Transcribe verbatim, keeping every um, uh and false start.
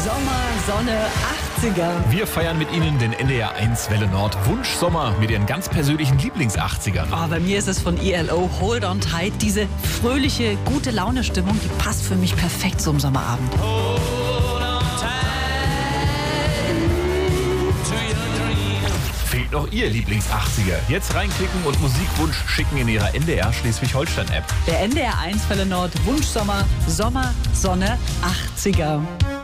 Sommer, Sonne, achtziger. Wir feiern mit Ihnen den N D R eins Welle Nord Wunschsommer mit Ihren ganz persönlichen Lieblings-achtzigern. Oh, bei mir ist es von I L O Hold on Tight. Diese fröhliche, gute Laune-Stimmung, die passt für mich perfekt zum Sommerabend. Fehlt noch Ihr Lieblings-achtziger? Jetzt reinklicken und Musikwunsch schicken in Ihrer N D R Schleswig-Holstein-App. Der N D R eins Welle Nord Wunschsommer, Sommer, Sonne, achtziger.